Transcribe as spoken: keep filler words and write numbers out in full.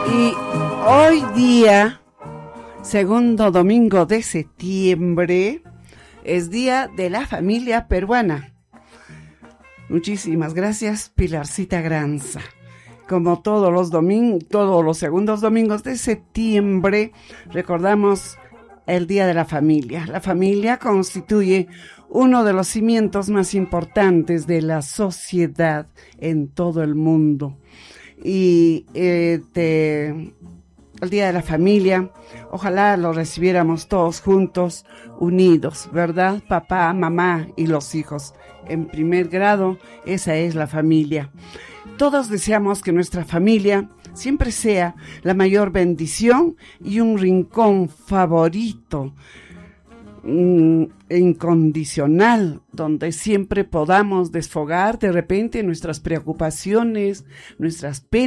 Y hoy día, segundo domingo de septiembre, es Día de la Familia Peruana. Muchísimas gracias, Pilarcita Granza. Como todos los domingos, todos los segundos domingos de septiembre, recordamos el Día de la Familia. La familia constituye uno de los cimientos más importantes de la sociedad en todo el mundo. Y eh, te, el Día de la Familia, ojalá lo recibiéramos todos juntos, unidos, ¿verdad? Papá, mamá y los hijos. En primer grado, esa es la familia. Todos deseamos que nuestra familia siempre sea la mayor bendición y un rincón favorito, mm, incondicional, donde siempre podamos desfogar de repente nuestras preocupaciones, nuestras penas.